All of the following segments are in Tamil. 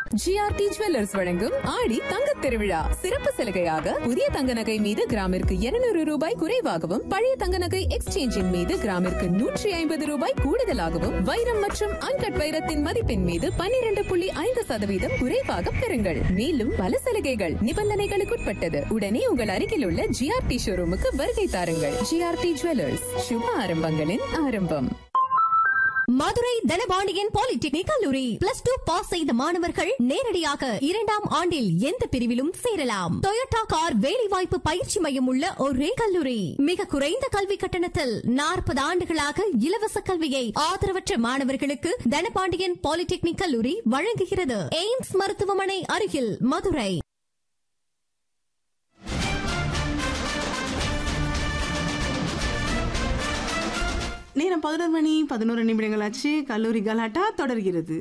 ஜிஆர்டி ஜுவல்லர்ஸ் வழங்கும் ஆடி தங்கத் திருவிழா சிறப்பு சலுகையாக புதிய தங்க நகை மீது கிராமிற்கு 200 ரூபாய் குறைவாகவும் பழைய தங்க நகை எக்ஸ்சேஞ்சின் மீது கிராமிற்கு 150 ரூபாய் கூடுதலாகவும் வைரம் மற்றும் அன்கட் வைரத்தின் மதிப்பின் மீது 12.5% குறைவாக பெறுங்கள். மேலும் பல சலுகைகள் நிபந்தனைகளுக்குட்பட்டது. உடனே உங்கள் அருகில் உள்ள ஜிஆர்டி ஷோரூமுக்கு வருகை தாருங்கள். ஜிஆர்டி ஜுவல்லர்ஸ், சுப ஆரம்பங்களின் ஆரம்பம். மதுரை தனபாண்டியன் பாலிடெக்னிக் கல்லூரி +2 பாஸ் செய்த மாணவர்கள் நேரடியாக 2ஆம் ஆண்டில் எந்த பிரிவிலும் சேரலாம். டொயோட்டா கார் வேலைவாய்ப்பு பயிற்சி மையம் உள்ள ஒரே கல்லூரி. மிக குறைந்த கல்வி கட்டணத்தில் 40 ஆண்டுகளாக இலவச கல்வியை ஆதரவற்ற மாணவர்களுக்கு தனபாண்டியன் பாலிடெக்னிக் கல்லூரி வழங்குகிறது. எய்ம்ஸ் மருத்துவமனை அருகில் மதுரை. நேரம் 11:11 ஆச்சு. கல்லூரி கலாட்டா தொடர்கிறது.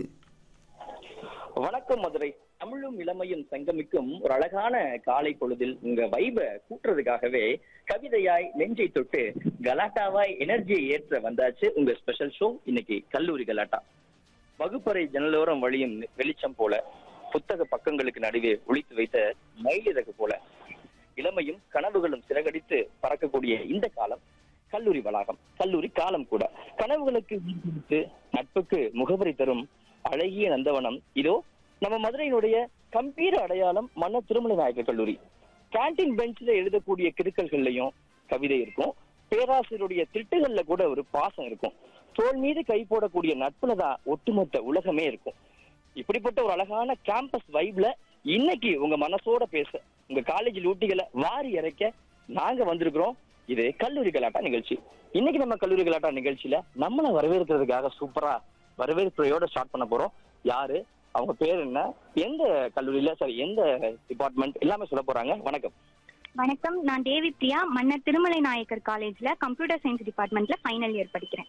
வணக்கம் மதுரை. தமிழும் இளமையும் சங்கமிக்கும் ஒரு அழகான காலை பொழுதில் உங்க வைப கூட்டுறதுக்காகவே கவிதையாய் நெஞ்சை தொட்டு கலாட்டாவாய் எனர்ஜியை ஏற்ற வந்தாச்சு உங்க ஸ்பெஷல் ஷோ. இன்னைக்கு கல்லூரி கலாட்டா. வகுப்பறை ஜன்னலோரம் வழியும் வெளிச்சம் போல, புத்தக பக்கங்களுக்கு நடுவே ஒளித்து வைத்த மயிலிறகு போல, இளமையும் கனவுகளும் சிறகடித்து பறக்கக்கூடிய இந்த காலம் கல்லூரி வளாகம், கல்லூரி காலம் கூட. கனவுகளுக்கு நட்புக்கு முகவரி தரும் அழகிய நந்தவனம் இதோ நம்ம மதுரையினுடைய கம்பீர அடையாளம் மன்னர் திருமலை நாயக்கர் கல்லூரி. கேண்டீன் பெஞ்சில் எழுதக்கூடிய கிறுக்கல்கள்லயும் கவிதை இருக்கும். பேராசிரியருடைய திட்டுகள்ல கூட ஒரு பாசம் இருக்கும். தோல் மீது கை போடக்கூடிய நட்புலதான் ஒட்டுமொத்த உலகமே இருக்கும். இப்படிப்பட்ட ஒரு அழகான கேம்பஸ் வைப்ல இன்னைக்கு உங்க மனசோட பேச, உங்க காலேஜ் லூட்டிகளை வாரி இறைக்க நாங்க வந்திருக்கிறோம். இது கல்லூரி கலாட்டா நிகழ்ச்சி. இன்னைக்கு நம்ம கல்லூரி கலாட்டா நிகழ்ச்சியில நம்மளை வரவேற்கிறதுக்காக சூப்பரா வரவேற்புரையோட ஸ்டார்ட் பண்ண போறோம். யாரு, அவங்க பேர் என்ன, எந்த கல்லூரியில, சரி எந்த டிபார்ட்மெண்ட், எல்லாமே சொல்ல போறாங்க. வணக்கம். வணக்கம், நான் தேவி பிரியா, மன்னர் திருமலை நாயக்கர் காலேஜ்ல கம்ப்யூட்டர் சயின்ஸ் டிபார்ட்மெண்ட்ல ஃபைனல் இயர் படிக்கிறேன்.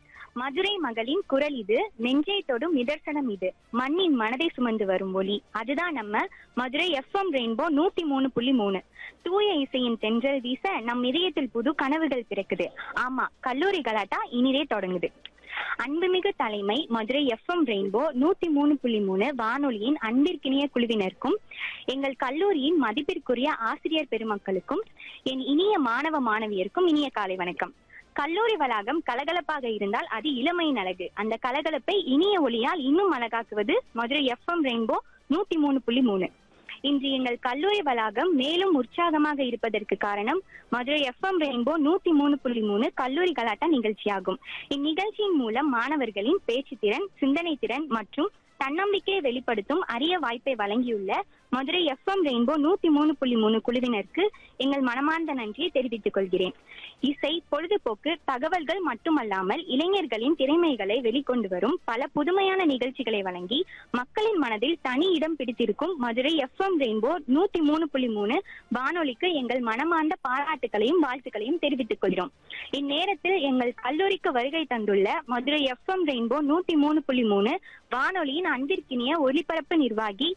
மதுரை மகளின் குரல் இது, நெஞ்சை தொடும் நிதர்சனம் இது, மண்ணின் மனதை சுமந்து வரும் ஒளி, அதுதான் நம்ம மதுரை FM ரெயின்போ 103.3. தூய இசையின் தென்றல் வீச நம் இதயத்தில் புது கனவுகள் பிறக்குது. ஆமா, கல்லூரி கலாட்டா இனிதே தொடங்குது. அன்புமிகு தலைமை மதுரை FM ரெயின்போ 103.3 வானொலியின் அன்பிற்கினிய குழுவினருக்கும் எங்கள் கல்லூரியின் மதிப்பிற்குரிய ஆசிரியர் பெருமக்களுக்கும் என் இனிய மாணவ மாணவியருக்கும் இனிய காலை வணக்கம். கல்லூரி வளாகம் கலகலப்பாக இருந்தால் அது இளமையின் அழகு. அந்த கலகலப்பை இனிய ஒளியால் இன்னும் அழகாக்குவது மதுரை FM ரெயின்போ 103.3. இன்று எங்கள் கல்லூரி வளாகம் மேலும் உற்சாகமாக இருப்பதற்கு காரணம் மதுரை FM ரெயின்போ 103.3 கல்லூரி கலாட்டா நிகழ்ச்சியாகும். இந்நிகழ்ச்சியின் மூலம் மாணவர்களின் பேச்சு திறன், சிந்தனை திறன் மற்றும் தன்னம்பிக்கையை வெளிப்படுத்தும் அரிய வாய்ப்பை வழங்கியுள்ள மதுரை FM ரெயின்போ 103.3 குழுவினருக்கு எங்கள் மனமார்ந்த நன்றியை தெரிவித்துக் கொள்கிறேன். இசை, பொழுதுபோக்கு, தகவல்கள் மட்டுமல்லாமல் இளைஞர்களின் திறமைகளை வெளிக்கொண்டு வரும் பல புதுமையான நிகழ்ச்சிகளை வழங்கி மக்களின் மனதில் தனி இடம் பிடித்திருக்கும் மதுரை FM ரெயின்போ 103.3 வானொலிக்கு எங்கள் மனமார்ந்த பாராட்டுகளையும் வாழ்த்துக்களையும் தெரிவித்துக் கொள்கிறோம். இந்நேரத்தில் எங்கள் கல்லூரிக்கு வருகை தந்துள்ள மதுரை FM ரெயின்போ 103.3 வானொலியின் அன்பிற்கினிய ஒலிபரப்பு நிர்வாகி